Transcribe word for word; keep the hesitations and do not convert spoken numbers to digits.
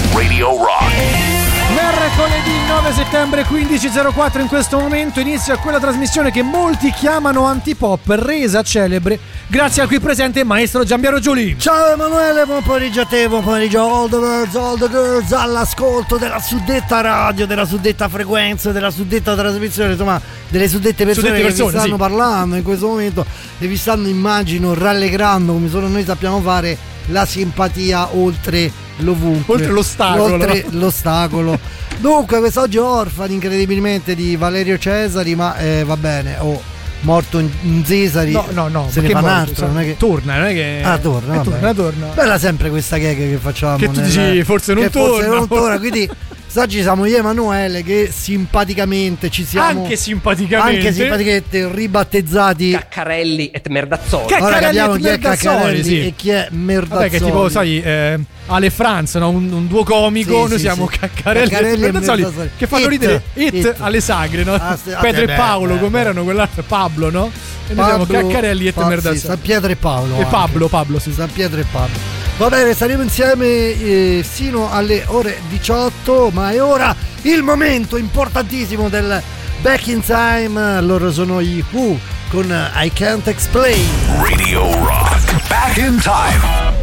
Radio Rock. Mercoledì nove settembre quindici e zero quattro, in questo momento inizia quella trasmissione che molti chiamano antipop, resa celebre grazie al qui presente maestro Giampiero Giuli. Ciao Emanuele, buon pomeriggio a te, buon pomeriggio all the girls, all the girls all'ascolto della suddetta radio, della suddetta frequenza, della suddetta trasmissione, insomma delle suddette persone, suddette persone che vi stanno sì. parlando in questo momento e vi stanno, immagino, rallegrando come solo noi sappiamo fare, la simpatia oltre l'ovunque, oltre l'ostacolo, oltre l'ostacolo. Dunque quest'oggi orfani incredibilmente di Valerio Cesari, ma eh, va bene, oh, morto in, in Cesari, no no no, se ne fa un altro, non è che torna, non è che ah torna, vabbè. torna, torna. Bella sempre questa gag che facciamo, che tu dici nel, forse non che torna, forse non torna, quindi oggi siamo io e Emanuele che simpaticamente ci siamo anche simpaticamente anche simpaticamente ribattezzati Caccarelli et Merdazzoli. Ora capiamo chi è Caccarelli sì. e chi è Merdazzoli. Vabbè, che tipo sai eh, Ale Franz, no? un, un duo comico, sì, noi sì, siamo sì. Caccarelli, Caccarelli e Merdazzoli, Merdazzoli che fanno it, ridere it, it alle sagre, no? Ah, sì, Pedro okay, e Paolo, beh, com'erano quell'altro Pablo, no? E noi Pablo, siamo Caccarelli e Merdazzoli. Sì, San Pietro e Paolo. E Pablo, Pablo, sì. San Pietro e Pablo. Va bene, saremo insieme eh, sino alle ore diciotto, ma è ora il momento importantissimo del Back in Time. Loro sono i Who con I Can't Explain. Radio Rock. Back in Time.